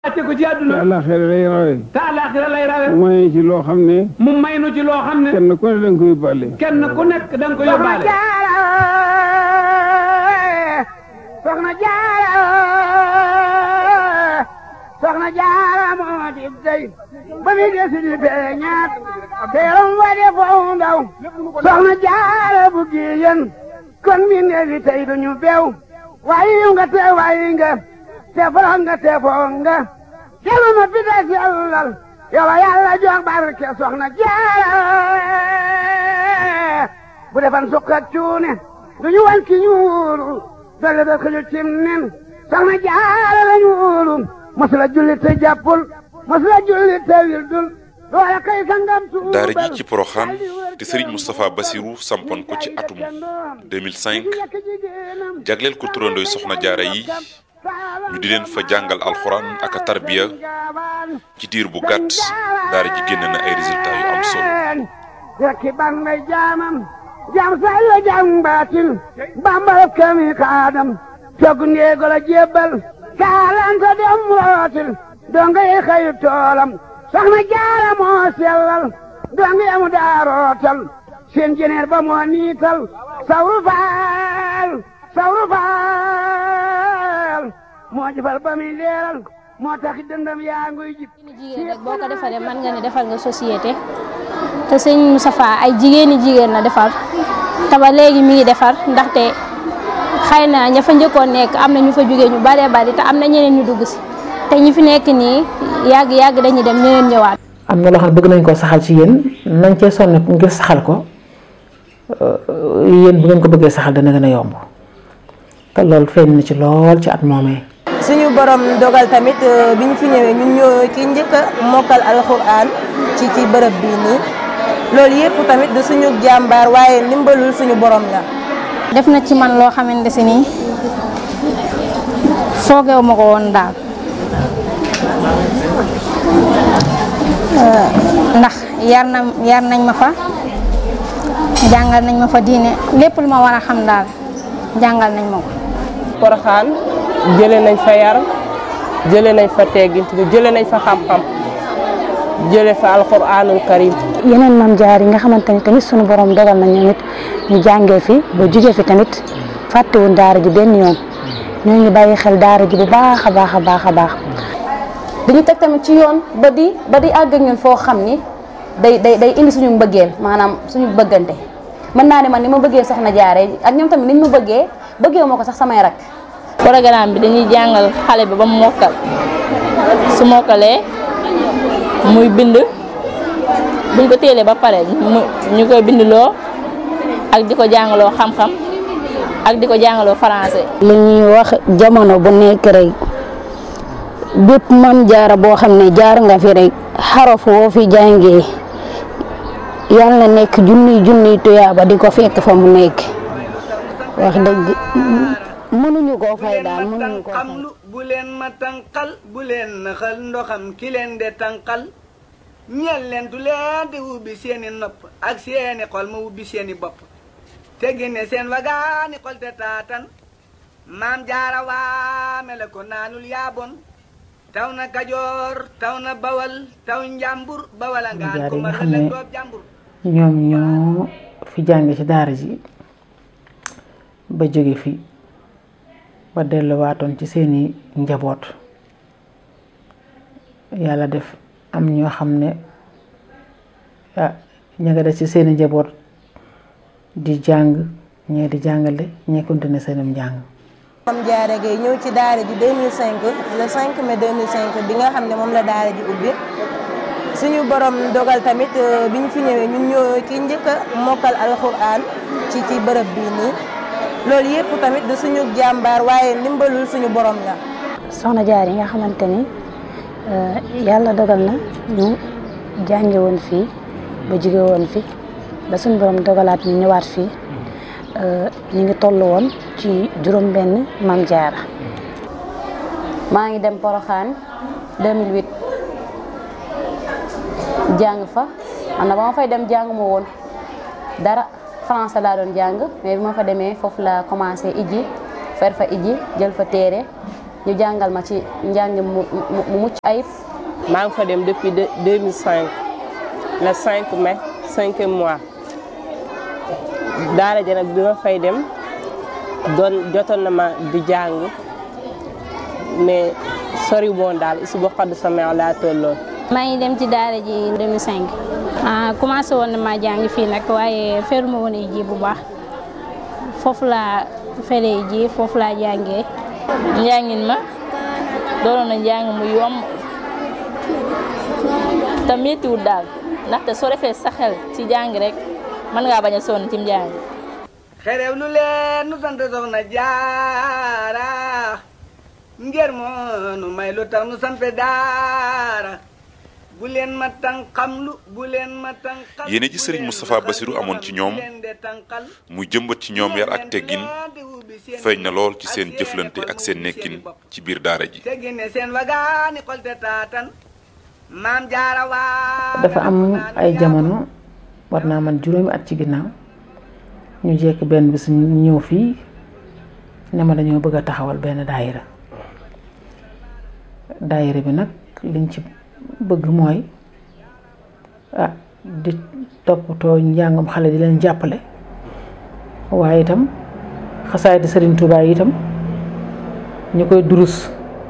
wàcce ko ci àdduna. te àllaaxira lay rawe. te àllaaxira lay rawe. mu may ci loo xam ne. mu may nu ci loo xam ne. kenn ku ne da nga ko yóbbaale. kenn ku nekk da nga ko yóbbaale. soxna Jaara soxna Jaara moo di dey ba mi desi di feeñaat teeram wa de foofu ndaw soxna Jaara bu giyen kon mi neefi tey duñu beew waayi nga te waayi nga te foro nga te foo nga delu ma fi des yàllal yow yàlla jox barke soxna Jaara bu defan sukk ak cuune duñu wan ki ñuulu dolle da xëju cim nen soxna Jaara la ñuulu masula julli te jàppul masula julli te wildul loola kay sangam tuubal daara ji ci Porokhane te Serigne Moustapha Bassirou sampoon ko ci atum 2005 jagleel ko turandooy soxna Jaara yi ñu di leen fa jàngal alxuraan ak a tarbiya ci diir bu gàtt daara ji génn na ay résultats yu am solo. rekki ban may jaamam jaam say la jaam baatin bambal kami kaadam togg ndeego la jébbal kaalanta dem rootil donga yi xëyu toolam soxna Jaara moo sellal donga yamu daa rootal seen jeneer ba moo niital sawru faal moo jëfal ba muy leeral moo tax dëndam yaa nguy jib jigéen rek boo ko defaree mën nga ne defal nga société te sëñ Moustapha ay jigéen la defar te ba léegi mi ngi defar ndaxte xëy na ña fa njëkkoon nekk am na ñu fa jógee ñu baree bari te am na ñeneen ñu dugg si te ñi fi nekk nii yàgg dañuy dem ñeneen ñëwaat. am na loo xam ne bëgg nañ koo saxal ci yéen nañ cee sonn ngir saxal ko yéen bu ngeen ko bëggee saxal dana gën a yomb te loolu feeñ na ci lool ci at moomee. suñu borom dogal tamit bi ñu fi ñëwee ñun ñoo ci njëkk a mokkal alxuraan ci bërëb bii nii loolu yëpp tamit du suñu jàmbaar waaye ndimbalul suñu borom la. def na ci man loo xamante si nii foogeewu ma ko woon daal ndax yar nañ ma fa jàngal nañ ma fa diine lépp lu ma war a xam daal jàngal nañ ma ko. Porokhane jëlee nañ fa yar jëlee nañ fa teggin jëlee nañ fa xam-xam jëlee fa alxuraanul karim. yeneen maam jaar yi nga xamante ni tamit sunu borom dogal na ñoom it ñu jàngee fi ba jugee fi tamit fàttewuñ daara ji benn yoon ñoo ngi bàyyi xel daara ji bu baax a baax a baax a baax. dañu teg tamit ci yoon ba di àgg ak ñun foo xam ni day indi suñu mbëggeel maanaam suñu bëggante mën naa ne man ni ma bëggee soxna Jaara ak ñoom tamit niñ ma bëggee ma ko sax samay rak. programme bi dañuy jàngal xale bi ba mu mokkal su mokkalee muy bind buñ ko téelee ba pare ñu koy bindloo ak di ko jàngaloo xam-xam ak di ko jàngaloo français. li ñuy wax jamono bu nekk rek bépp Maam Jaara boo xam ne jaar nga fi rek xaraf woo fi jàngee yal na nekk junniy tuyaaba di ko fekk fa mu nekk wax dëgg. mënuñu koo fay daal mënuñu koo fay. bu leen ma tànqal bu leen naxal ndoxam ki leen de tànqal ñeel leen du leen di ubbi seeni nopp ak seeni xol ma ubbi seeni bopp te génne seen wagaani xol te taatan Maam Jaara waame la ko naanul yaabon taw na Kajoor taw na Bawal taw Njàmbur Bawal a ngaan ko ma la doob Njàmbur. ñoom ñoo fi jànge ci daara ji ba jóge fi ba delluwaatoon ci seeni njaboot yàlla def am ñoo xam ne ña nga des ci seeni njaboot di jàng ñee di jàngale ñee continué seenum njàng. Maam Jaara Gaye ñëw ci daara ji 2005 le 5 mai 2005 bi nga xam ne moom la daara ji ubbi suñu borom dogal tamit bi ñu fi ñëwee ñun ñoo ci njëkk a mokkal alxuraan ci bërëb bii nii. loolu yëpp tamit du suñu jàmbaar waaye ndimbalul suñu borom la. soxna Jaara yi nga xamante ni yàlla dogal na ñu jànge woon fii ba jóge woon fi ba suñu borom dogalaat ñu ñëwaat fii ñu ngi toll woon ci juróom-benn Maam Jaara. maa ngi dem Porokhane 2008 jàng fa am na ba ma fay dem jàng ma woon dara. français laa doon jàng mais bi ma fa demee foofu la commencé ijji fer fa ijji jël fa téere ñu jàngal ma ci njàng mu mucc ayib. maa ngi fa dem depuis 2005 le 5 mai 5e mois daara ja nag bi ma fay dem jotoon na ma di jàng mais sori woon daal isu ba xadd sama laa tolloon. maa ngi dem ci daara ji 2005 commencé woon na maa jàng fii nag waaye feruma woon ay ji bu baax foofu laa feree ji foofu laa jàngee. njàngin ma doon na njàng mu yomb te méttiwul daal ndaxte soo defee sa xel ci jàng rek mën ngaa bañ a sonn ci njàng. xerew lu leen nu sant soxna jaara ngir moo nu may lu tax nu sampe daara bu leen ma tànqamlu bu leen ma tànqal. yéene ji Serigne Moustapha Bassirou amoon ci ñoom muy jëmbat ci ñoom yar ak teggin feeñ na lool ci seen jëflante ak seen nekkin ci biir daara ji. dafa am ay jamono war naa man juróomi at ci ginnaaw ñu jekk benn bis ñu ñëw fii ne ma dañoo bëgg a taxawal benn daayira bi nag liñ ci bëgg mooy di toppatoo njàngam xale di leen jàppale waaye itam xasaay di Serigne Touba yi itam ñu koy durus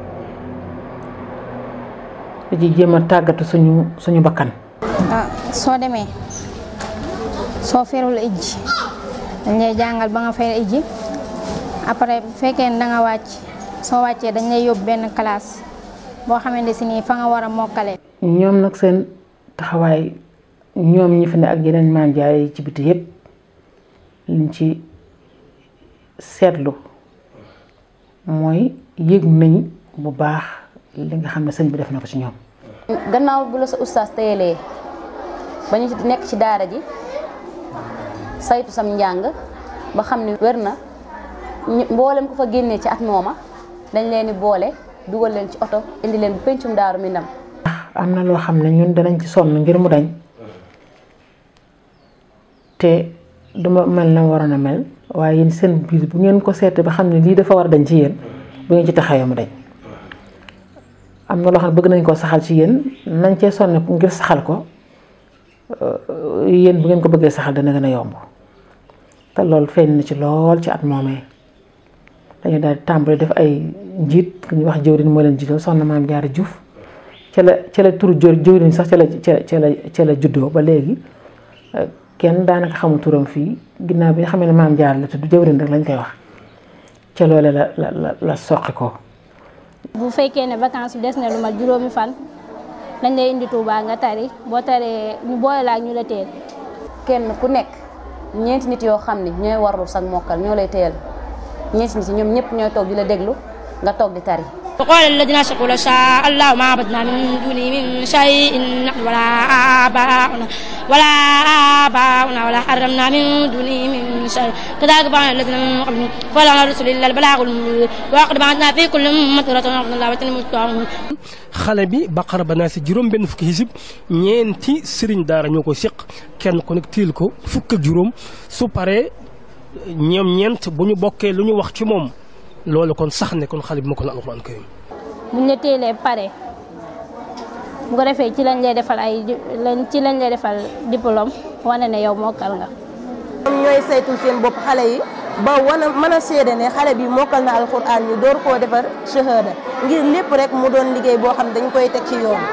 di jéem a tàggatu suñu bakkan. soo demee soo ferul ijji dañ lay jàngal ba nga fer ijji après bu fekkee ne da nga wàcc soo wàccee dañ lay yóbbu benn classe boo xamante si nii fa nga war a mokkale. ñoom nag seen taxawaay ñoom ñi fi ne ak yeneen maam jaay ci biti yépp liñ ci seetlu mooy yëg nañ bu baax li nga xam ne sëñ bi def na ko ci ñoom. gannaaw bu la sa ustaas téyelee ba ñu nekk ci daara ji saytu sam njàng ba xam ni wér na mboolem ko fa génnee ci at mooma dañ leen di boole dugal leen ci oto indi leen bu pencum Daaru Minam. am na loo xam ne ñun danañ ci sonn ngir mu dañ te duma mel na waroon a mel waaye yéen seen biir bu ngeen ko seetee ba xam ne lii dafa war a dañ ci yéen bu ngeen ci taxawee mu dañ. am na loo xam ne bëgg nañ koo saxal ci yéen nañ cee sonn ngir saxal ko yéen bu ngeen ko bëggee saxal dana gën a yomb te loolu feeñ na ci lool ci at moomee dañu daal di tàmbali def ay njiit ku ñuy wax jëwriñ moo leen jiital soxna Maam Jaara Juuf ca la turu jëwriñ sax ca la juddoo ba léegi kenn daanaka xamul turam fii ginnaaw bi nga xam ne Maam Jaara la tudd jëwriñ rek lañ koy wax ca loole la soqi ko. bu fekkee ne vacances des na lu mat juróomi fan dañ lay indi Touba nga tari boo taree ñu boole la ak ñu la teel. kenn ku nekk ñeenti nit yoo xam ne ñooy warlu sag mokkal ñoo lay teel ñeenti nit ñoom ñëpp ñooy toog di la déglu nga toog di tari. وقال الذين أشركوا لو شاء الله ما عبدنا من دونه من شيء نحن ولا آباؤنا ولا حرمنا من دونه من شيء كذلك فعل الذين من قبلهم فهل على الرسل إلا البلاغ المبين ولقد بعثنا في كل أمة رسولا أن الله وتنموا xale bi baqara ba naa si juróom benn fukki xisib ñeenti sëriñ daara ñoo ko séq kenn ku nekk tiil ko fukk ak juróom su paree ñoom ñeent bu ñu bokkee lu ñu wax ci moom loolu kon sax ne kon xale bi ma ko na alxuraan karim buñ la teelee pare bu ko defee ci lañ lay defal diplôme wane ne yow mokkal nga. ñoom ñooy saytul seen bopp xale yi ba mën a seede ne xale bi mokkal na alxuraan ñu door koo defar shahada ngir lépp rek mu doon liggéey boo xam dañ koy teg ci yoon.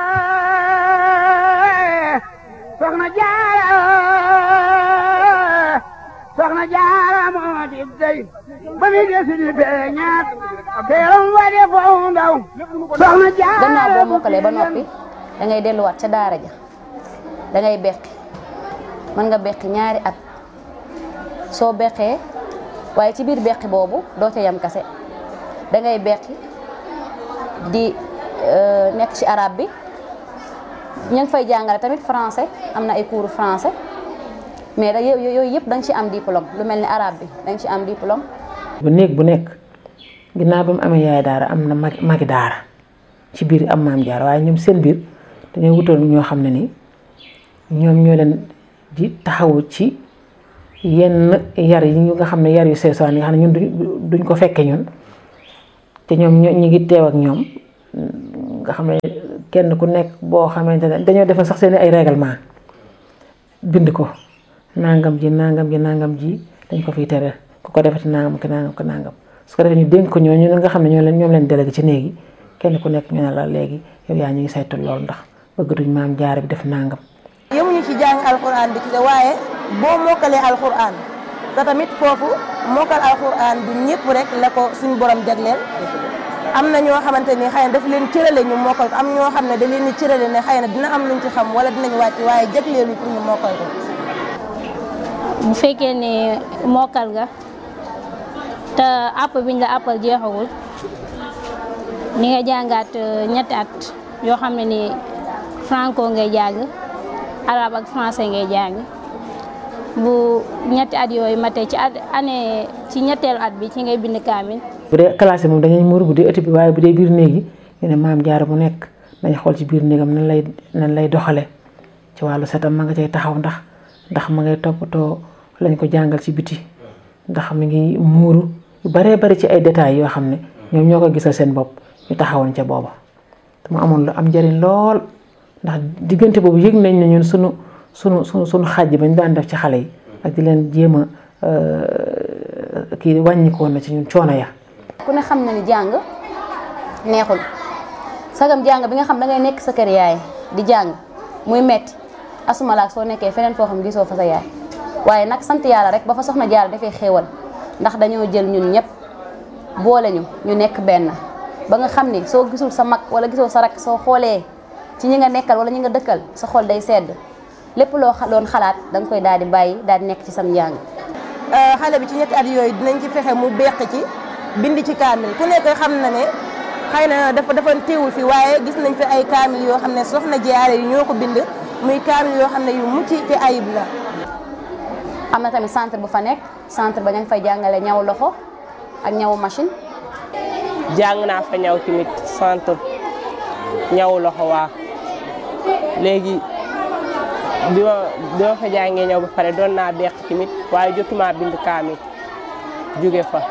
soxna jaara moo di dey ba mi desi di beñaat teeram wade foo ndaw soxna jaara. gannaaw boo mokkalee ba noppi da ngay delluwaat ca daara ja da ngay beqi mën nga beqi ñaari at soo beqee waaye ci biir beqi boobu doo ca yam kase da ngay beqi di nekk ci arabe bi ñu ngi fay jàngale tamit français am na ay cours français. mais da yooyu yëpp da nga ci am diplôme lu mel ni arabe bi da nga ci am diplôme. bu nekk ginnaaw ba mu amee yaay daara am na magi daara ci biir am Maam Jaara waaye ñoom seen biir dañoo wutal ñoo xam ne ni ñoom ñoo leen di taxawu ci yenn yar yi ñu nga xam ne yar yu seesaan yi nga xam ne ñun duñ ko fekke ñun te ñoom ñi ngi teew ak ñoom nga xam ne kenn ku nekk boo xamante ne dañoo defal sax seen ay règlement bind ko nangam ji dañ ko fiy tere ku ko defati nangam ki nangam ko nangam su ko defee ñu dénk ko ñooñu nga xam ne ñoom leen délégué ci néegi kenn ku nekk ñu ne la léegi yow yaa ñu ngi saytu loolu ndax bëggatuñ maam jaara bi def nangam. yemuñu ci jàng alxuraan bi ci waaye boo mokkalee alxuraan te tamit foofu mokkal alxuraan du ñëpp rek la ko suñu borom jagleel am na ñoo xamante ni xëy na daf leen cërale ñu mokkal ko am ñoo xam ne da leen di cërale ne xëy na dina am luñ ci xam wala dinañ wàcc waaye jagleelu pour ñu mokkal ko. bu fekkee ne mokkal nga te àpp biñ la àppal jeexagul ni nga jàngaat ñetti at yoo xam ne ni franco ngay jàng arabe ak français ngay jàng bu ñetti at yooyu matee ci ñetteelu at bi ci ngay bind kaamil. bu dee classe moom dañuy muur bu dee ëtt bi waaye bu dee biir néegi ñu ne maam jaara bu nekk dañ xool ci biir néegam nan lay doxale ci wàllu setam ma nga cay taxaw ndax ma ngay toppatoo lañ ko jàngal ci biti ndax mi ngi muuru yu baree bari ci ay détails yoo xam ne ñoom ñoo ko gisal seen bopp ñu taxawoon ca booba te mu amoon lu am njëriñ lool ndax diggante boobu yëg nañ ne ñun sunu xàjj bañ daan def ci xale yi ak di leen jéem a kii wàññikoon na ci ñun coono ya. ku ne xam na ni jàng neexul sagam jàng bi nga xam da ngay nekk sa kër yaay di jàng muy metti asumalaak soo nekkee feneen foo xam gisoo fa sa yaay waaye nag sant yàlla rek ba fa soxna Jaara dafay xéewal ndax dañoo jël ñun ñëpp boole ñu nekk benn ba nga xam ni soo gisul sa mag wala gisoo sa rak soo xoolee ci ñi nga nekkal wala ñi nga dëkkal sa xol day sedd lépp loo doon xalaat da nga koy daal di bàyyi daal di nekk ci sam njàng. xale bi ci ñetti at yooyu dinañ ci fexe mu beq ci bind ci kaamil ku nekk xam na ne xëy na dafa teewul fi waaye gis nañ fi ay kaamil yoo xam ne soxna Jaara yi ñoo ko bind muy kaamil yoo xam ne yu mucc ci ayib la. am na tamit centre bu fa nekk centre ba ña ngi fay jàngale ñaw loxo ak ñaw machine. jàng naa fa ñaw tamit centre ñaw loxo waa léegi bi ma fa jàngee ñaw ba pare doon naa beq tamit waaye jotuma bind kaamil jóge fa.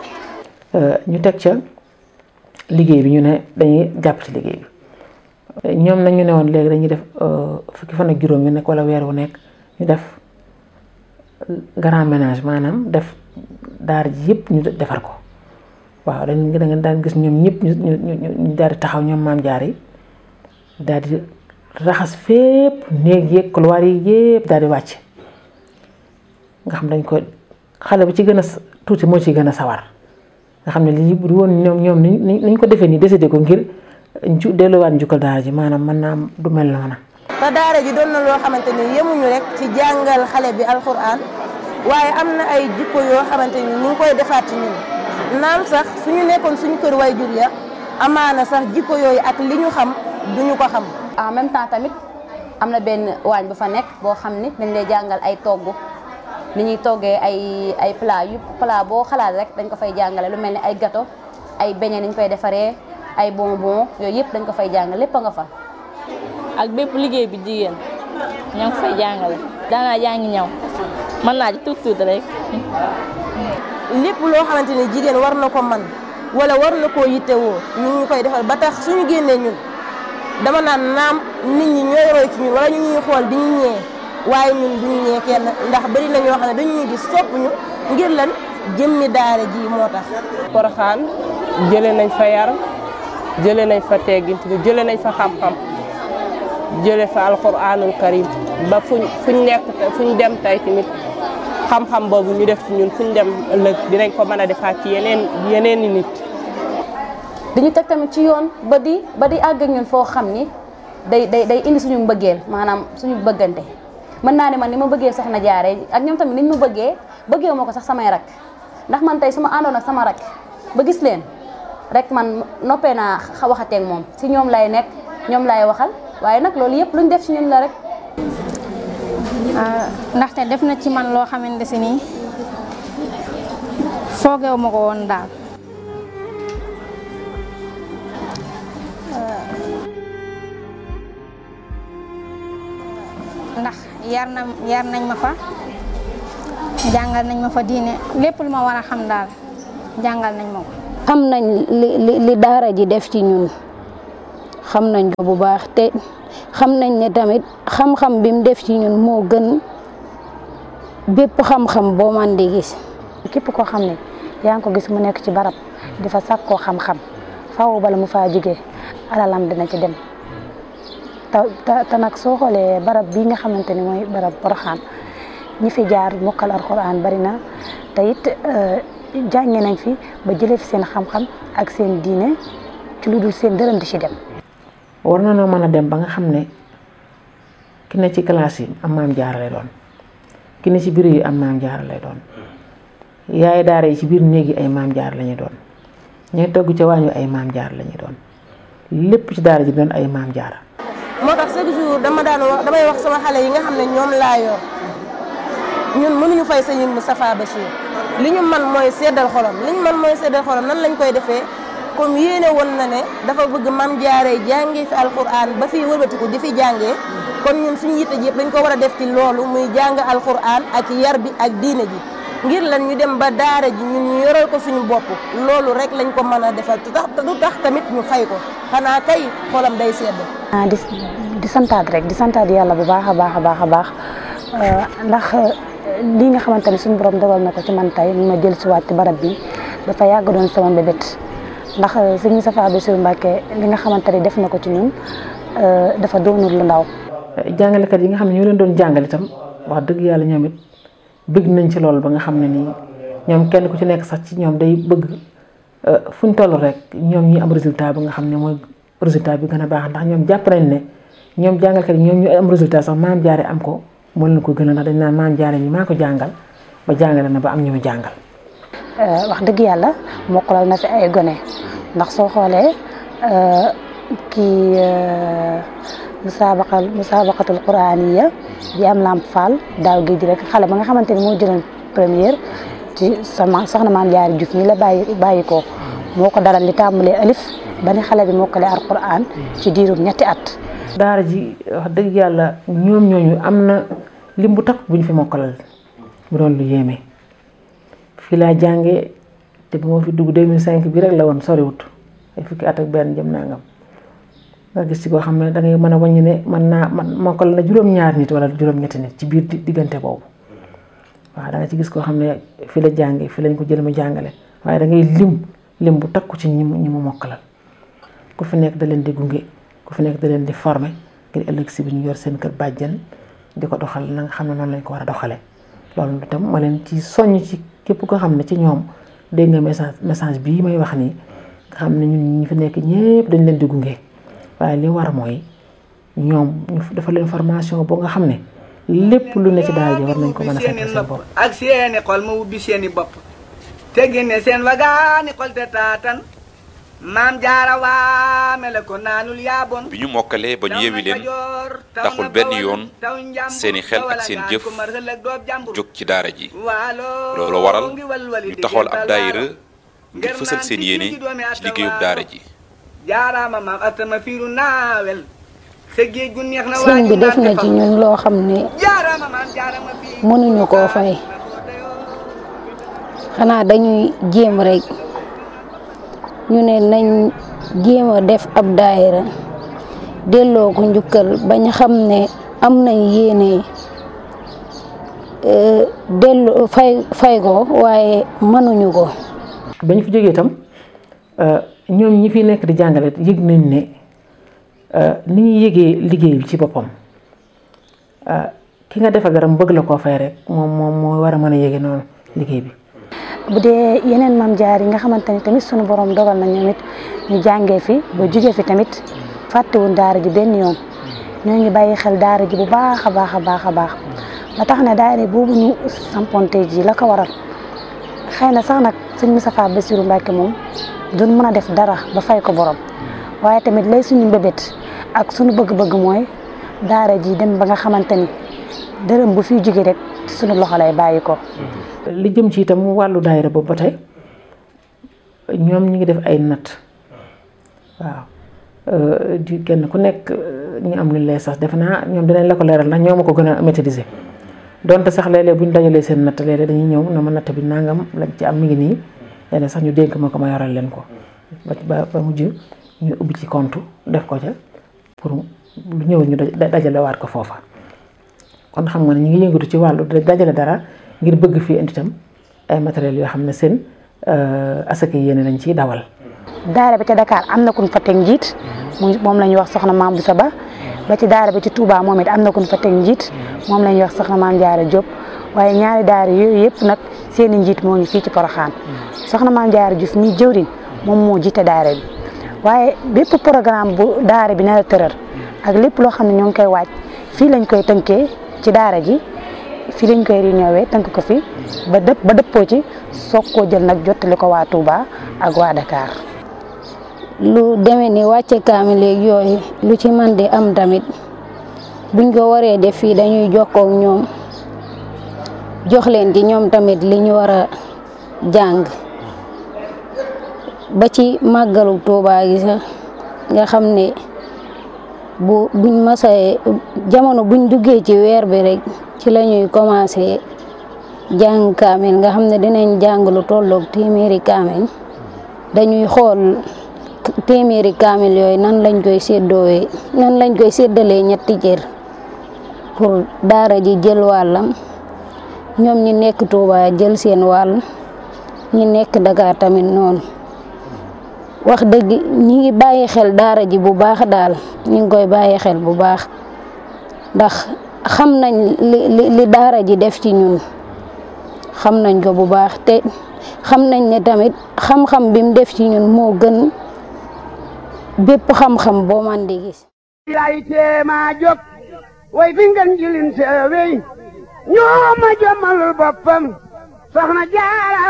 ñu teg ca liggéey bi ñu ne dañuy jàpp ci liggéey bi ñoom nag ñu ne woon léegi dañuy def fukki fan ak juróom yu nekk wala weer wu nekk ñu def grand ménage maanaam def daara ji yëpp ñu defar ko waaw da nga daan gis ñoom ñëpp ñu daal di taxaw ñoom maam jaar yi daal di raxas fépp néeg yeeg couloir yi yëpp daal di wàcc nga xam dañ ko xale bu ci gën a tuuti moo ci gën a sawar nga xam ne lii bu woon ñoom niñ ko defee nii décidé ko ngir delluwaat njukkal daara ji maanaam mën naa du mel noona. te daara ji doon na loo xamante ni yemuñu rek ci jàngal xale bi alxuraan waaye am na ay jikko yoo xamante ni ñu ngi koy defaat ci ñun naam sax suñu nekkoon suñu kër waajur ya amaana sax jikko yooyu ak li ñu xam duñu ko xam. en même temps tamit am na benn waañ bu fa nekk boo xam ni dañ lay jàngal ay togg ni ñuy toggee ay plat boo xalaat rek dañ ko fay jàngale lu mel ni ay gâteau ay beignet ni ñu koy defaree ay bonbon yooyu yëpp dañ ko fay jàngale lépp a nga fa. ak bépp liggéey bi jigéen ñoo ngi fay jàngale daanaa jàngi ñaw mën naa ci tuut rek. lépp loo xamante ni jigéen war na ko man wala war na koo yittewoo ñu ngi koy defal ba tax suñu génnee ñun dama naan naam nit ñi ñooy roy ci ñun wala ñu ñuy xool di ñu ñee waaye ñun duñu ñee kenn ndax bari na ñoo xam ne dañu ñuy gis sopp ñu ngir lan jëmmi daara ji moo tax. Porokhane jëlee nañ fa yar jëlee nañ fa teggin jëlee nañ fa xam-xam jëlee fa alxuraanul karim ba fuñ nekk fuñ dem tey tamit xam-xam boobu ñu def ci ñun fuñ dem ëllëg dinañ ko mën a defaat ci yeneen i nit. dañu teg tamit ci yoon ba di àgg ak ñun foo xam ni day indi suñu mbëggeel maanaam suñu bëggante mën naa ne man ni ma bëggee soxna Jaara ak ñoom tamit niñ ma bëggee ma ko sax samay rak ndax man tey su ma àndoon ak sama rak ba gis leen rek man noppee naa waxateeg moom si ñoom lay nekk ñoom lay waxal waaye nag loolu yëpp luñ def ci ñun la rek. ndaxte def na ci man loo xamante si nii foogeewu ma ko woon daal. ndax yar nañ ma fa jàngal nañ ma fa diine lépp lu ma war a xam daal jàngal nañ ma ko. am nañ li daara ji def ci ñun xam nañ ko bu baax te xam nañ ne tamit xam-xam bi mu def ci ñun moo gën bépp xam-xam boo man di gis. képp koo xam ne yaa ngi ko gis mu nekk ci barab di fa sàkkoo xam-xam faaw bala mu faa jógee alalam dina ci dem te nag soo xoolee barab bii nga xamante ni mooy barab Porokhane ñi fi jaar mokkal alxuraan bari na te it jànge nañ fi ba jëlee fi seen xam-xam ak seen diine ci lu dul seen dërëm di ci dem. war na noo mën a dem ba nga xam ne ki ne ci classe yi am maam jaara lay doon ki ne ci bureau yi am maam jaara lay doon yaay daara yi ci biir néeg yi ay maam jaara la ñuy doon ñooy togg ca waañu ay maam jaara la ñuy doon lépp ci daara ji doon ay maam jaara. moo tax chaque jour damay wax sama xale yi nga xam ne ñoom laa yor ñun mënuñu fay sëñ Moustapha Bachir li ñu man mooy seddal xolam nan lañ koy defee comme yéene woon na ne dafa bëgg maam jaaree jàngee fi alquran ba fi wëlbatiku di fi jàngee kon ñun suñu yitte ji yëpp dañ ko war a def ci loolu muy jàng alquran ak yar bi ak diine ji ngir lan ñu dem ba daara ji ñun ñu yoral ko suñu bopp loolu rek lañ ko mën a defal te du tax tamit ñu fay ko xanaa kay xolam day sedd. di santaat rek di santaat yàlla bu baax a baax ndax lii nga xamante ne suñu borom dogal na ko ci man tey ma jël si waat ci barab bi dafa yàgg doon sama mbébét ndax sëñ Moustapha Bassirou Mbacké li nga xamante ne def na ko ci ñun dafa doonul lu ndaw. jàngalekat yi nga xam ne ñoo leen doon jàngale itam wax dëgg yàlla ñoom it bëgg nañ ci loolu ba nga xam ne nii ñoom kenn ku ci nekk sax ci ñoom day bëgg fu ñu toll rek ñoom ñi am résultat ba nga xam ne mooy résultat bi gën a baax ndax ñoom jàpp nañ ne ñoom jàngalkat yi ñoom ñu am résultat sax maam jaare am ko moo leen ko gën a ndax dañ naan maam jaare ñi maa ko jàngal ba jàngale na ba am ñu mu jàngal. wax dëgg yàlla mokkalal na fi ay gone ndax soo xoolee kii musabaqatul quraaniya bi am Lamp Fall daaw géej rek xale ba nga xamante ni moo jëloon première ci sama soxna maam Jaara Juuf mi la bàyyi ko moo ko daral li tàmbalee alif ba ni xale bi mokkalee alquran ci diirum ñetti at. daara ji wax dëgg yàlla ñoom ñooñu am na lim bu takk bu ñu fi mokkalal bu doon lu yéeme fii laa jàngee te bu ma fi dugg 2005 bi rek la woon soriwut ay fukki at ak benn jëm nangam nga gis ci koo xam ne da ngay mën a wàññi ne man mokkal na juróom-ñaar nit wala juróom-ñetti nit ci biir diggante boobu waaw da nga ci gis koo xam ne fii la jàngee fii lañ ko jël mu jàngale waaye da ngay lim bu takku ci ñi mu mokkalal ku fi nekk da leen di gunge ku fi nekk da leen di former ngir ëllëg si bi ñu yor seen kër bàjjen di ko doxal na nga xam ne noonu lañ ko war a doxalee loolu itam ma leen ci soññ ci képp koo xam ne ci ñoom dégg nga message bii may wax nii nga xam ne ñun ñi fi nekk ñëpp dañ leen di gunge waaye li war mooy ñoom ñu dafa leen formation boo nga xam ne lépp lu ne ci daal ji war nañ ko mën a fekk seen bopp ak seeni xol ma ubbi seeni bopp te génne seen wagaani xol te taatan maam jaara waame la ko naanul yaaboon. bi ñu mokkalee ba ñu yewi leen taxul benn yoon seeni xel ak seen jëf jóg ci daara ji loolu waral ñu taxawal ab daayira ngir fësal seen yéene ci liggéeyub daara ji. jaaraama maam atama fiiru naawel sa géej gu neex na sëñ bi def na ci ñun loo xam ne mënuñu koo fay xanaa dañuy jéem rek ñu ne nañ jéem a def ab daayira delloo ko njukkal bañ xam ne am nañ yéene delloo fay ko waaye mënuñu ko. bañ fi jógee itam ñoom ñi fi nekk di jàngale yëg nañ ne ni ñuy yëgee liggéey bi ci boppam ki nga defal dara mu bëgg la koo fay rek moom moo war a mën a yëgee noonu liggéey bi. bu dee yeneen maam jaar yi nga xamante ni tamit sunu borom dogal na ñoom it ñu jàngee fi ba jugee fi tamit fàttewuñ daara ji benn yoon ñoo ngi bàyyi xel daara ji bu baax a baax a baax a baax ba tax na daara boobu ñu samponte ji la ko waral xëy na sax nag sëñ Moustapha Bassirou Mbacké moom doon mën a def dara ba fay ko borom waaye tamit lay suñu mbébét ak suñu bëgg-bëgg mooy daara ji dem ba nga xamante ni dërëm bu fiy jóge rek suñu loxo lay bàyyi ko. li jëm ci itam wàllu daayira boobu ba tey ñoom ñu ngi def ay natt waaw di kenn ku nekk ñu am lu lay sax defe naa ñoom dinañ la ko leeral ndax ñoo ma ko gën a maîtriser donte sax léeg-léeg bu ñu dajalee seen natt léeg-léeg dañuy ñëw na ma natt bi nangam lañ ci am mi ngi nii léeg sax ñu dénk ma ko ma yoral leen ko ba mujj ñu ubbi ci compte def ko ca pour lu ñëw ñu dajalewaat ko foofa. kon xam nga ne ñu ngi yëngatu ci wàllu dajale dara ngir bëgg fii indi itam ay matériels yoo xam ne seen asaka yéene lañ ciy dawal. daara bi ca Dakar am na kuñ fa teg njiit moom la ñuy wax soxna Maam Boussa Ba ba ci daara bi ci Touba moom it am na kuñ fa teg njiit moom la ñuy wax soxna Maam Jaara Diop waaye ñaari daara yooyu yëpp nag seen i njiit moo ngi fii ci Porokhane soxna Maam Jaara Diouf mi jëwriñ moom moo jiite daara bi waaye bépp programme bu daara bi nar a tëral ak lépp loo xam ne ñoo ngi koy waaj fii lañ koy tënkee ci daara ji fii lañ koy réunion tënk ko fi ba dëppoo ci soog koo jël nag jottali ko waa Touba ak waa Dakar. lu demee ni wàcce kaamil léegi yooyu lu ci man di am tamit buñ ko waree def fii dañuy jokkoo ak ñoom jox leen ci ñoom tamit li ñu war a jàng ba ci màggalu Touba gi sax nga xam ne buñ masee jamono buñ duggee ci weer bi rek ci la ñuy commencé jàng kaamil nga xam ne dinañ jàng lu tolloog téeméeri kaamil dañuy xool téeméeri kaamil yooyu nan lañ koy séddalee ñetti cër pour daara ji jël wàllam ñoom ñi nekk Touba jël seen wàll ñi nekk Dakar tamit noonu wax dëgg ñi ngi bàyyi xel daara ji bu baax daal ñi ngi koy bàyyi xel bu baax ndax xam nañ li daara ji def ci ñun xam nañ ko bu baax te xam nañ ne tamit xam-xam bi mu def ci ñun moo gën bépp xam-xam boo man di gis. lay teema jóg way fi ngeen jilin seewey ñoo ma jommalul boppam soxna Jaara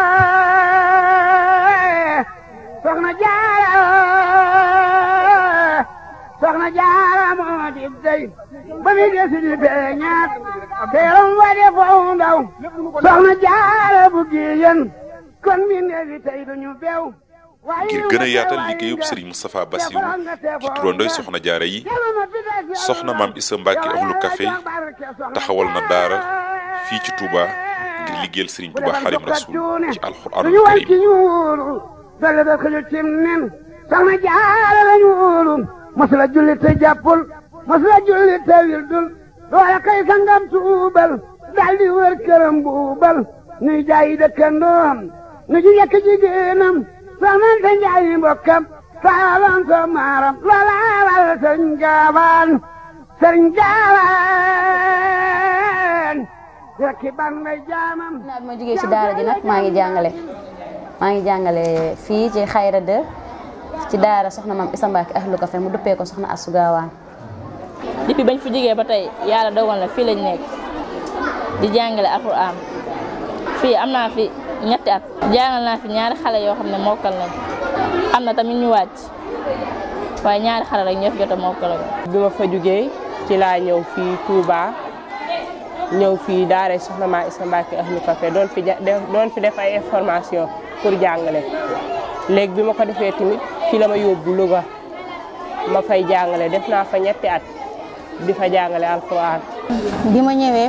moo di dey ba mi desi di beñaat teeram wa de foofu ndaw soxna Jaara bu giyen kon mi neefi tey duñu beew ngir gën a yaatal liggéeyub Serigne Moustapha Bassirou ci turandoy soxna jaara yi soxna Maam Issa Mbacke Ahlu Café taxawal na daara fii ci Touba ngir liggéeyal Serigne Touba Xaadimu Rasuul ci alxuraanul karim dale da ko cim nen soxna jaara lañu wóolu masula julli te jàppul masula julli te wildul loola kay sangam tuubal daldi wër këram buubal nuy jaayi dëkkandoom nu ji yekk jigéenam soxnante njaayi mbokkam saalan so maaram loola wal sëriñ gaawaan rekki ban may jaamam naa bi ma jógee ci daara ji nag maa ngi jàngale fii ci Xayra 2 ci daara soxna Maam Issa Mbacke Ahlu Café mu duppee ko soxna Astou Gawane. depuis bañ fi jógee ba tey yàlla dogal na fii lañ nekk di jàngale alxuraan fii am naa fi ñetti at jàngal naa fi ñaari xale yoo xam ne mokkal nañ am na tamit ñu wàcc waaye ñaari xale rek ñoo fi jot a mokkal. bi ma fa jógee ci laa ñëw fii Touba ñëw fii daara soxna Maam Issa Mbacke Ahlu Café doon fi def ay information pour jàngale léegi bi ma ko defee tamit fii la ma yóbbu Louga ma fay jàngale def naa fa ñetti at di fa jàngale alxuraan. bi ma ñëwee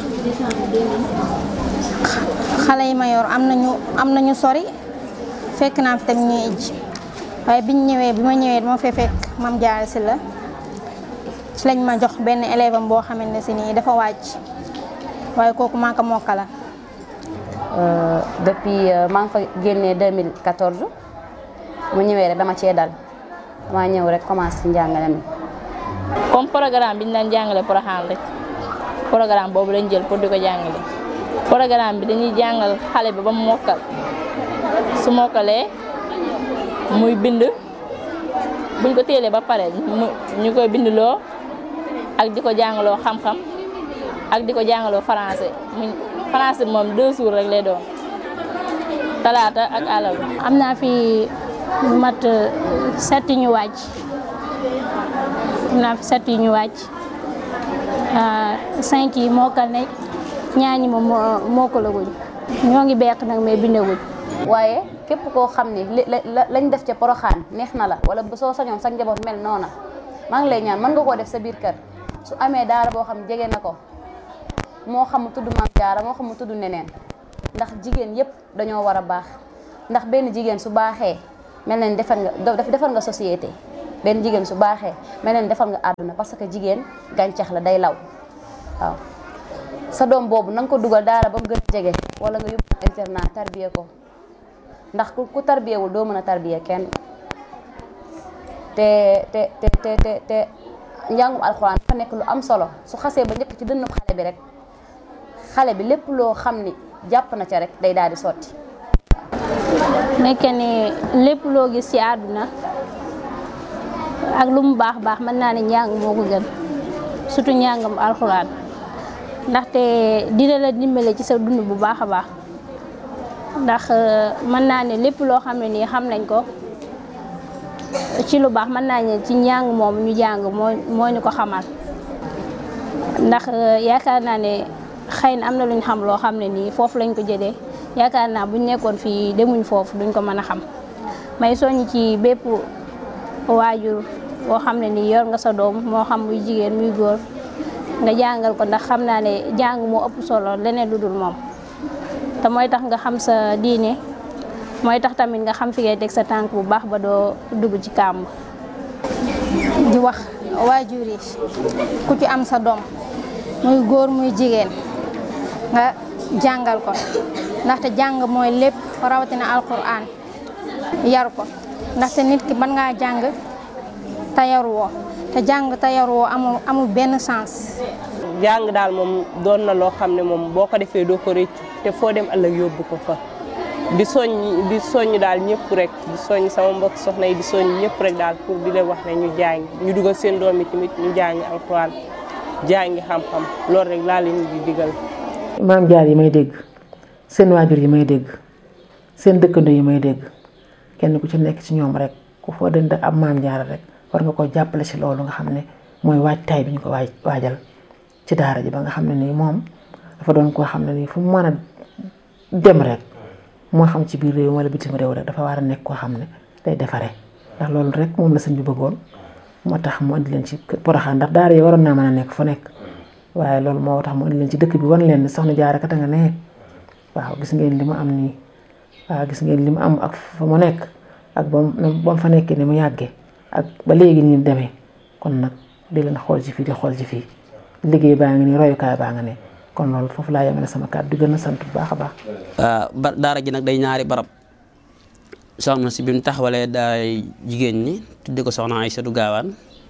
xale yi ma yor am nañu sori fekk naa fi tamit ñuy ijj waaye bi ma ñëwee dama fee fekk Mame Diarra Sylla ci lañ ma jox benn élève am boo xamante ne si nii dafa wàcc waaye kooku maa ko mokkala. depuis maa ngi fa génnee 2014 mu ñëwee rek dama cee dal dama ñëw rek commencé ci njàngale mi. comme programme bi ñu daan jàngale Porokhane rek programme boobu lañ jël pour di ko jàngale programme bi dañuy jàngal xale bi ba mu mokkal su mokkalee muy bind buñ ko téelee ba pare ñu koy bindloo ak di ko jàngaloo xam-xam ak di ko jàngaloo français français moom 2 jours rek lay doon talaata ak àllarba. am naa fi mat 7 ñu wàcc am naa fi 7 ñu wàcc 5 yi mokkal nañ ñaar ñi moom mokkalaguñ ñoo ngi beq nag mais bindaguñ. waaye képp koo xam ni lañ def ca Porokhane neex na la wala soo sañoon sa njaboot mel noona maa ngi lay ñaan mën nga koo def sa biir kër su amee daara boo xam jege na ko moo xam mu tudd Mame Diarra moo xam mu tudd neneen ndax jigéen yépp dañoo war a baax ndax benn jigéen su baaxee mel na ni defar nga société benn jigéen su baaxee mel na ni defar nga àdduna parce que jigéen gàncax la day law waaw sa doom boobu na nga ko dugal daara ba mu gën a jege wala nga yóbbu internat tarbiye ko ndax ku tarbiyewul doo mën a tarbiye kenn te njàngum alxuraan dafa nekk lu am solo su xasee ba njëkk ci dënnub xale bi rek xale bi lépp loo xam ni jàpp na ca rek day daal di sotti. nekke ni lépp loo gis ci àdduna ak lu mu baax baax mën naa ne njàng moo ko gën surtout njàngam alxuraan ndaxte dina la dimbale ci sa dund bu baax a baax ndax mën naa ne lépp loo xam ne nii xam nañ ko ci lu baax mën naa ne ci njàng moom ñu jàng moo ñu ko xamal ndax yaakaar naa ne xëy na am na luñ xam loo xam ne nii foofu lañ ko jëlee yaakaar naa buñ nekkoon fii demuñ foofu duñ ko mën a xam may soññ ci bépp waajur boo xam ne nii yor nga sa doom moo xam muy jigéen muy góor nga jàngal ko ndax xam naa ne jàng moo ëpp solo leneen lu dul moom te mooy tax nga xam sa diine mooy tax tamit nga xam fi ngay teg sa tànk bu baax ba doo dugg ci kàmb. di wax waajur yi ku ci am sa doom muy góor muy jigéen nga jàngal ko ndaxte jàng mooy lépp rawatina alquran yar ko ndaxte nit ki mën ngaa jàng te yaruwoo te jàng te yaruwoo amul benn sens. jàng daal moom doon na loo xam ne moom boo ko defee doo ko rëccu te foo dem ëllëg yóbbu ko fa di soññ daal ñëpp rek di soññ sama mbokk soxna yi di soññ ñëpp rek daal pour di leen wax ne ñu jàng ñu dugal seen doom yi tamit ñu jàng alxuraan jàngi xam-xam loolu rek laa leen di digal. maam jaar yi may dégg seen waajur yi may dégg seen dëkkandoo yi may dégg kenn ku ci nekk ci ñoom rek ku foo dënd ab maam jaar rek war nga ko jàppale ci loolu nga xam ne mooy waajtaay bi ñu ko waajal ci daara ji ba nga xam ne nii moom dafa doon koo xam ne nii fu mu mën a dem rek moo xam ci biir réew wala bitim réew rek dafa war a nekk koo xam ne day defaree ndax loolu rek moom la sëñ bi bëggoon moo tax mu andi leen ci Porokhane ndax daara yi waroon naa mën a nekk fu nekk waaye loolu moo tax mu andi leen ci dëkk bi wan leen ne soxna Jaara kat nga ne waaw gis ngeen li mu am nii waaw gis ngeen li mu am ak fa mu nekk ak ba mu fa nekkee ni mu yàggee ak ba léegi ni mu demee kon nag di leen xool ci fii di xool ci fii liggéey baa ngi nii royukaay baa nga ne kon loolu foofu laa yemale sama kàddu di gën a sant bu baax a baax. daara ji nag day ñaari barab soxna si bi mu taxawalee daay jigéen ñi tudde ko soxna Aysatu Gaawaan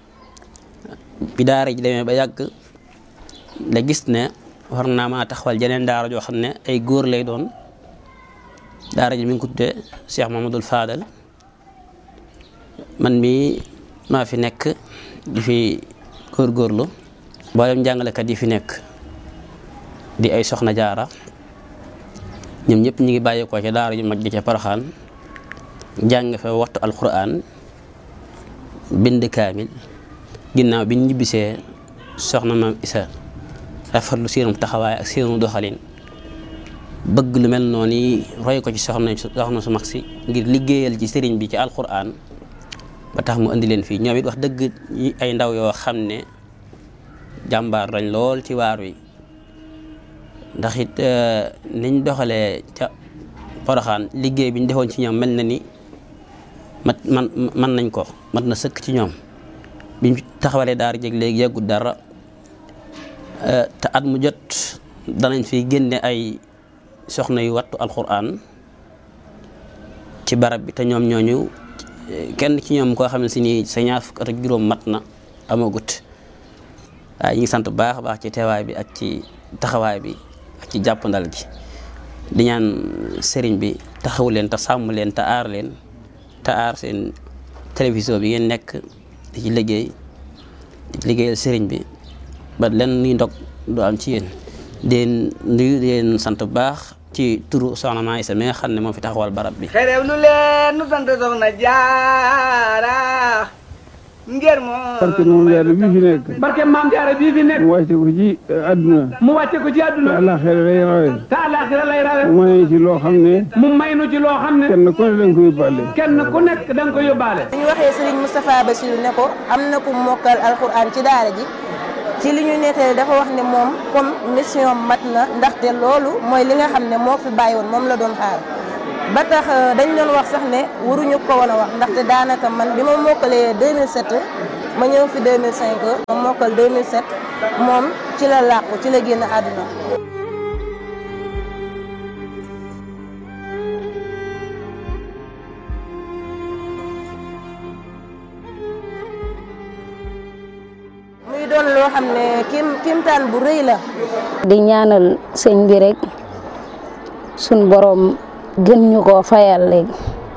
bi daara ji demee ba yàgg la gis ne war naa maa taxawal jeneen daara joo xam ne ay góor lay doon daara ji mi ngi ko tuddee Cheikh Mamadou Fadal man mii maa fi nekk di fi góorgóorlu mboolem jàngalekat yi fi nekk di ay soxna jaara ñoom ñëpp ñu ngi bàyyeekoo ca daara ju mag ji ca Porokhane jàng fa waxtu alquran bind kaamil ginnaaw bi ñu ñibbisee soxna maam Isa rafetlu seenum taxawaay ak seenu doxalin bëgg lu mel noonu yi roy ko ci soxna su mag si ngir liggéeyal ci sëriñ bi ci alquran ba tax mu indi leen fii ñoom it wax dëgg ay ndaw yoo xam ne jàmbaar lañ lool ci waar wi ndax it niñ doxalee ca Porokhane liggéey bi ñu defoon ci ñoom mel na ni man nañ ko mat na sëkk ci ñoom biñ taxawalee daara jeg léegi yàggut dara te at mu jot danañ fi génne ay soxna yu wattu alquran ci barab bi te ñoom ñooñu kenn ci ñoom koo xam ne si nii sa ñaar fukk at ak juróom mat na amagut waaye ñu ngi sant bu baax a baax ci teewaay bi ak ci taxawaay bi ak ci jàppandal gi di ñaan sëriñ bi taxawu leen te sàmm leen te aar leen te aar seen télévision bi ngeen nekk di ci liggéeyal sëriñ bi ba lenn ni ndog du am ci yéen di leen sant bu baax ci turu soxna Maam Isa mi nga xam ne moo fi taxawal barab bi. xerew lu leen nu sant soxna Jaara ngir barke Maam Jaara bii fi nekk. barke Maam Jaara bii fi nekk. mu wàcce ko ci àdduna. mu wàcce ko ci àdduna. te àllaaxira lay rawe. te àllaaxira lay rawe. mu may ci loo xam ne. mu may nu ci loo xam ne. kenn ku ne da nga ko yóbbaale. kenn ku nekk da nga ko yóbbaale. bu ñu waxee Serigne Moustapha Bassirou ne ko am na ku mokkal alxuraan ci daara ji ci li ñu nettali dafa wax ne moom comme mission mat na ndaxte loolu mooy li nga xam ne moo fi bàyyi woon moom la doon xaar ba tax dañ doon wax sax ne waruñu ko woon a wax ndaxte daanaka man bi ma mokkalee 2007 ma ñëw fi 2005 ma mokkal 2007 moom ci la làqu ci la génn àdduna. muy doon loo xam ne kimtaan bu rëy la. di ñaanal sëñ bi rek suñ borom gën ñu koo fayal léegi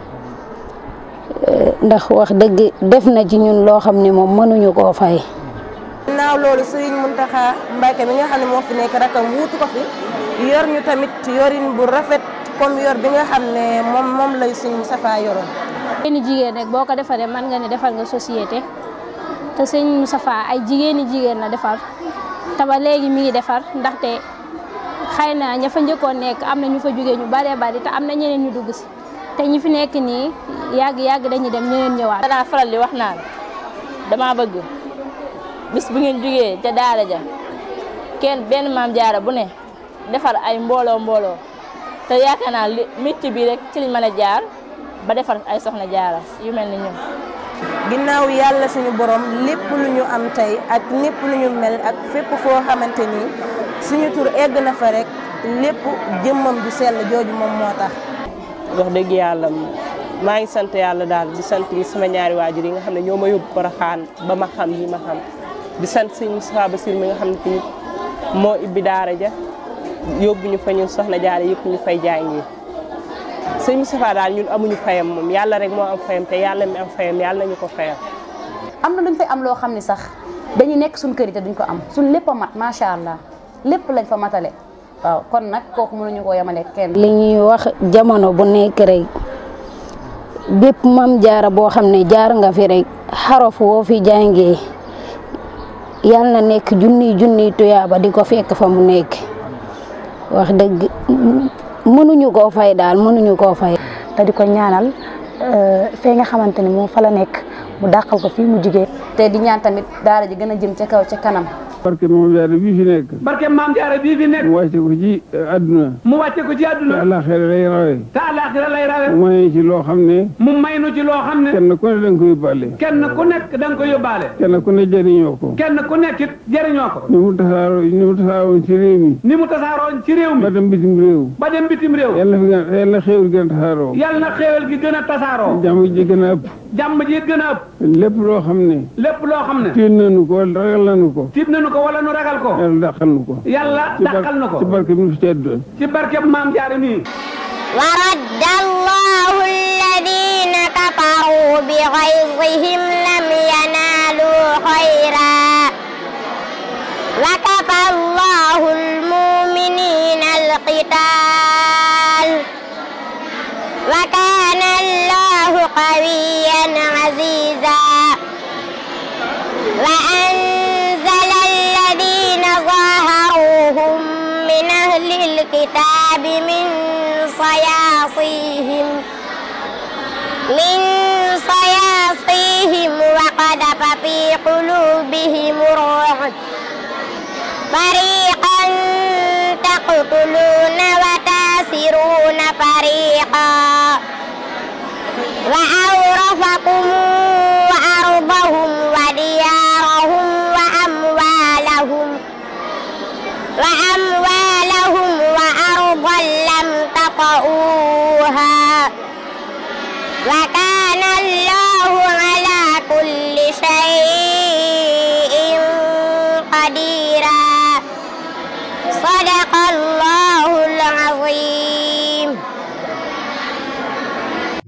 ndax wax dëgg def na ci ñun loo xam ne moom mënuñu koo fay. ginnaaw loolu Serigne Mountakha Mbacké mi nga xam ne moo fi nekk rakam wuutu ko fi yor ñu tamit yorin bu rafet comme yor bi nga xam ne moom lay Serigne Moustapha yoroon. jigéeni jigéen rek boo ko defaree mën nga ne defal nga société te Serigne Moustapha ay jigéeni jigéen la defar te ba léegi mi ngi defar ndaxte xëy na ña fa njëkkoon nekk am na ñu fa jógee ñu baree bari te am na ñeneen ñu dugg si te ñi fi nekk nii yàgg dañuy dem ñeneen ñëwaat. danaa faral di wax naan dama bëgg bis bu ngeen jógee ca daara ja kenn benn maam jaara bu ne defar ay mbooloo te yaakaar naa li métier bi rek ci liñ mën a jaar ba defar ay soxna jaara yu mel ni ñun. ginnaaw yàlla suñu borom lépp lu ñu am tey ak lépp lu ñu mel ak fépp foo xamante ni suñu tur egg na fa rek lépp jëmmam du sell jooju moom moo tax. wax dëgg yàlla maa ngi sant yàlla daal di sant sama ñaari waajur yi nga xam ne ñoo ma yóbbu Porokhane ba ma xam yi ma xam di sant sëñ Moustapha Bassirou mi nga xam ne tamit moo ibbi daara ja yóbbu ñu fa ñun soxna jaara yëpp ñu fay jàngee sëñ Moustapha daal ñun amuñu fayam moom yàlla rek moo am fayam te yàlla mi am fayam yàlla nañu ko fayam. am na luñ fay am loo xam ne sax dañuy nekk suñ kër yi te duñ ko am suñ lépp a mat macha allah lépp lañ fa matale waaw kon nag kooku mënuñu koo yemale kenn. li ñuy wax jamono bu nekk rek bépp mam jaara boo xam ne jaar nga fi rek xaraf woo fi jàngee yal na nekk junniy tuyaaba di ko fekk fa mu nekk wax dëgg mënuñu koo fay daal mënuñu koo fay. te di ko ñaanal fee nga xamante ni moom fa la nekk mu dàqal ko fii mu jigee te di ñaan tamit daara ji gën a jëm ca kaw ca kanam. barke maam jaara bii fi nekk. barke maam jaara bii fi nekk. mu wàcce ko ci àdduna. mu wàcce ko ci àdduna. te àllaaxira lay rawe. te àllaaxira lay rawe. mu may ci loo xam ne. mu may nu ci loo xam ne. kenn ku ne da nga ko yóbbaale. kenn ku nekk da nga ko yóbbaale. kenn ku ne jëriñoo ko. kenn ku nekk it jëriñoo ko. ni mu tasaaroon ci réew mi. ni mu tasaaroon ci réew mi. ba dem bitim réew. ba dem bitim réew. yal na xéewal gën a tasaaroo. yal na xéewal gi gën a tasaaroo. jàmm ji gën a ëpp. jàmm ji gën a ëpp. lépp loo xam ne. lépp loo xam ne. tiit nañu ko wala ragal nañu ko. tiit nañu ko wala nu ragal ko. yàlla dàqal nu ko. yàlla dàqal nu ko. ci barke bi nu fi tedd. ci barke maam jaara nii. ورد الله الذين كفروا بغيظهم لم ينالوا خيرا وكفى الله المؤمنين القتال وكان الله قويا عزيزا وأنزل الذين ظاهروهم من أهل الكتاب من صياصيهم وقذف في قلوبهم الرعب فريقا تقتلون وتاسرون فريقا وأورثكم أرضهم وديارهم وأموالهم وأرضا لم تطئوها وكان الله على كل شيء قديرا صدق الله